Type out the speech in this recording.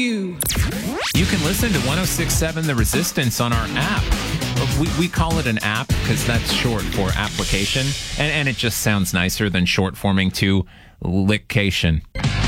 You can listen to 106.7 The Resistance on our app. We call it an app because that's short for application, and it just sounds nicer than short forming to lickcation.